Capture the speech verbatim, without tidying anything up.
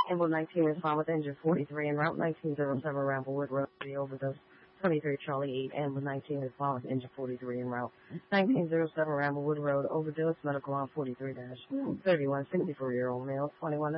Ambulance nineteen is found with engine forty-three en route nineteen oh seven Ramblewood Road. The overdose. twenty-three Charlie eight. Ambulance nineteen is found with engine forty-three en route. nineteen oh seven Ramblewood Road. Overdose. Medical on forty-three thirty-one. sixty-four-year-old male. twenty-one